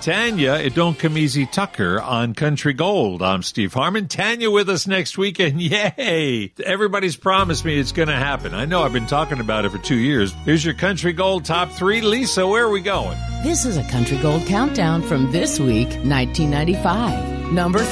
Tanya, it don't come easy Tucker on Country Gold. I'm Steve Harmon. Tanya with us next week, and yay! Everybody's promised me it's going to happen. I know I've been talking about it for 2 years. Here's your Country Gold top 3. Lisa, where are we going? This is a Country Gold countdown from this week, 1995. Number